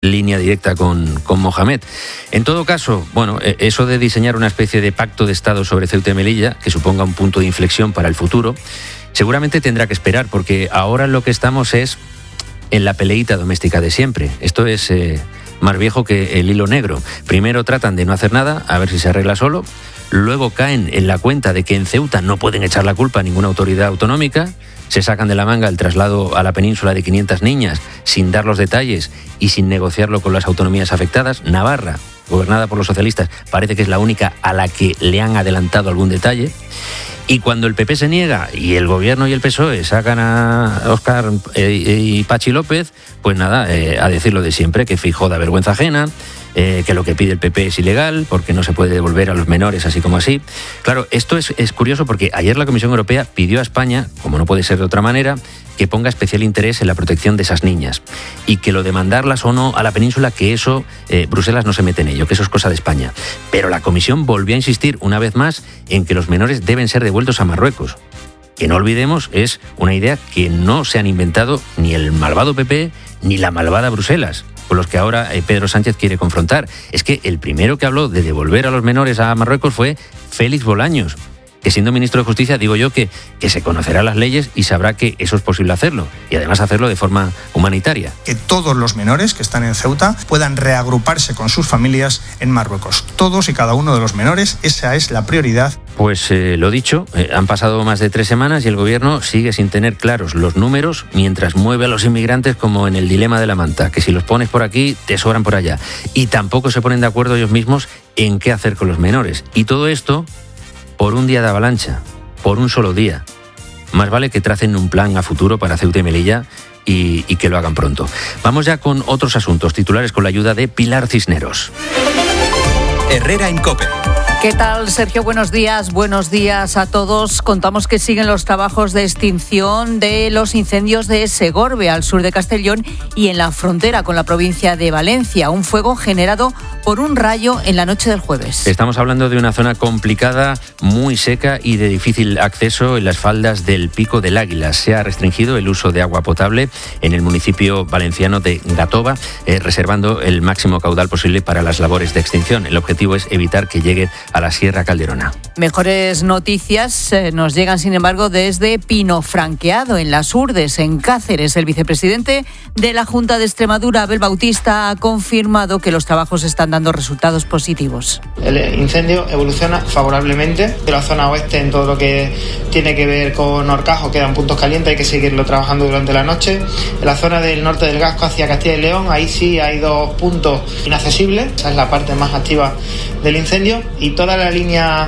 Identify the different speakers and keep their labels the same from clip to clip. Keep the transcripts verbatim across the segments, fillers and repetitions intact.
Speaker 1: línea directa con, con Mohamed. En todo caso, bueno, eso de diseñar una especie de pacto de Estado sobre Ceuta y Melilla, que suponga un punto de inflexión para el futuro, seguramente tendrá que esperar, porque ahora lo que estamos es en la peleita doméstica de siempre. Esto es eh, más viejo que el hilo negro. Primero tratan de no hacer nada, a ver si se arregla solo. Luego caen en la cuenta de que en Ceuta no pueden echar la culpa a ninguna autoridad autonómica. Se sacan de la manga el traslado a la península de quinientas niñas sin dar los detalles y sin negociarlo con las autonomías afectadas. Navarra, gobernada por los socialistas, parece que es la única a la que le han adelantado algún detalle. Y cuando el P P se niega y el Gobierno y el P S O E sacan a Óscar y Pachi López, pues nada, eh, a decir lo de siempre, que Feijóo da vergüenza ajena, eh, que lo que pide el P P es ilegal porque no se puede devolver a los menores así como así. Claro, esto es, es curioso porque ayer la Comisión Europea pidió a España, como no puede ser de otra manera, que ponga especial interés en la protección de esas niñas y que lo de mandarlas o no a la península, que eso, eh, Bruselas no se mete en ello, que eso es cosa de España. Pero la Comisión volvió a insistir una vez más en que los menores deben ser devueltos a Marruecos. Que no olvidemos, es una idea que no se han inventado ni el malvado P P ni la malvada Bruselas, con los que ahora eh, Pedro Sánchez quiere confrontar. Es que el primero que habló de devolver a los menores a Marruecos fue Félix Bolaños, que siendo ministro de Justicia, digo yo que, que se conocerá las leyes y sabrá que eso es posible hacerlo, y además hacerlo de forma humanitaria.
Speaker 2: Que todos los menores que están en Ceuta puedan reagruparse con sus familias en Marruecos. Todos y cada uno de los menores, esa es la prioridad.
Speaker 1: Pues eh, lo dicho, eh, han pasado más de tres semanas y el Gobierno sigue sin tener claros los números mientras mueve a los inmigrantes como en el dilema de la manta, que si los pones por aquí, te sobran por allá. Y tampoco se ponen de acuerdo ellos mismos en qué hacer con los menores. Y todo esto por un día de avalancha, por un solo día. Más vale que tracen un plan a futuro para Ceuta y Melilla y, y que lo hagan pronto. Vamos ya con otros asuntos titulares con la ayuda de Pilar Cisneros.
Speaker 3: Herrera en COPE.
Speaker 4: ¿Qué tal, Sergio? Buenos días. Buenos días a todos. Contamos que siguen los trabajos de extinción de los incendios de Segorbe, al sur de Castellón, y en la frontera con la provincia de Valencia. Un fuego generado por un rayo en la noche del jueves.
Speaker 1: Estamos hablando de una zona complicada, muy seca y de difícil acceso en las faldas del Pico del Águila. Se ha restringido el uso de agua potable en el municipio valenciano de Gatoba, eh, reservando el máximo caudal posible para las labores de extinción. El objetivo es evitar que llegue a la Sierra Calderona.
Speaker 4: Mejores noticias eh, nos llegan, sin embargo, desde Pinofranqueado, en Las Urdes, en Cáceres. El vicepresidente de la Junta de Extremadura, Abel Bautista, ha confirmado que los trabajos están dando resultados positivos.
Speaker 5: El incendio evoluciona favorablemente. De la zona oeste, en todo lo que tiene que ver con Horcajo, quedan puntos calientes, hay que seguirlo trabajando durante la noche. En la zona del norte del Gasco, hacia Castilla y León, ahí sí hay dos puntos inaccesibles. Esa es la parte más activa del incendio. Y toda la línea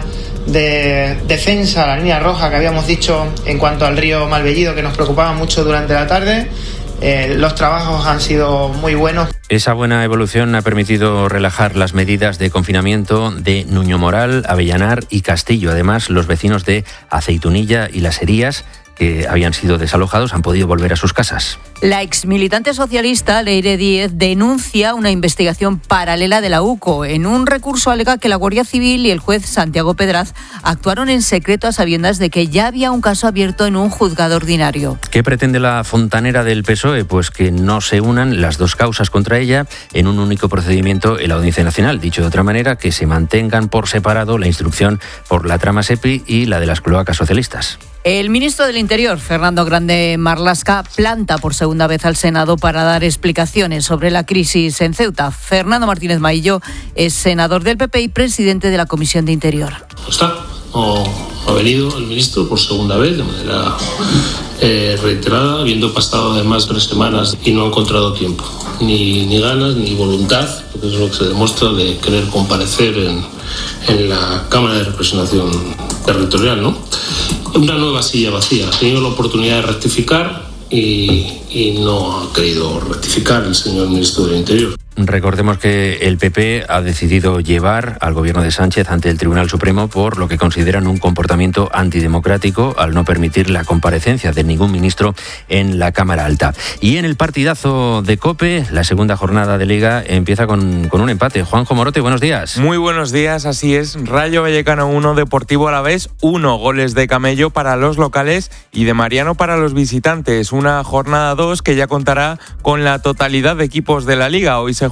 Speaker 5: de defensa, la línea roja que habíamos dicho en cuanto al río Malvellido, que nos preocupaba mucho durante la tarde, eh, los trabajos han sido muy buenos.
Speaker 1: Esa buena evolución ha permitido relajar las medidas de confinamiento de Nuño Moral, Avellanar y Castillo. Además, los vecinos de Aceitunilla y Las Herías, que habían sido desalojados, han podido volver a sus casas.
Speaker 4: La exmilitante socialista Leire Díez denuncia una investigación paralela de la U C O. En un recurso alega que la Guardia Civil y el juez Santiago Pedraz actuaron en secreto a sabiendas de que ya había un caso abierto en un juzgado ordinario.
Speaker 1: ¿Qué pretende la fontanera del P S O E? Pues que no se unan las dos causas contra ella en un único procedimiento en la Audiencia Nacional. Dicho de otra manera, que se mantengan por separado la instrucción por la trama SEPI y la de las cloacas socialistas.
Speaker 4: El ministro del Interior, Fernando Grande Marlaska, planta por segunda vez al Senado para dar explicaciones sobre la crisis en Ceuta. Fernando Martínez Maillo es senador del P P y presidente de la Comisión de Interior.
Speaker 6: Está, o ha venido el ministro por segunda vez de manera eh, reiterada, habiendo pasado además tres semanas y no ha encontrado tiempo, ni, ni ganas, ni voluntad, porque es lo que se demuestra, de querer comparecer en, en la Cámara de Representación Territorial, ¿no? Una nueva silla vacía. Ha tenido la oportunidad de rectificar y, y no ha querido rectificar el señor ministro del Interior.
Speaker 1: Recordemos que el P P ha decidido llevar al gobierno de Sánchez ante el Tribunal Supremo por lo que consideran un comportamiento antidemocrático al no permitir la comparecencia de ningún ministro en la Cámara Alta. Y en el partidazo de COPE, la segunda jornada de Liga empieza con, con un empate. Juanjo Morote, buenos días.
Speaker 7: Muy buenos días, así es. Rayo Vallecano uno, Deportivo Alavés uno. Goles de Camello para los locales y de Mariano para los visitantes. Una jornada dos, que ya contará con la totalidad de equipos de la Liga. Hoy se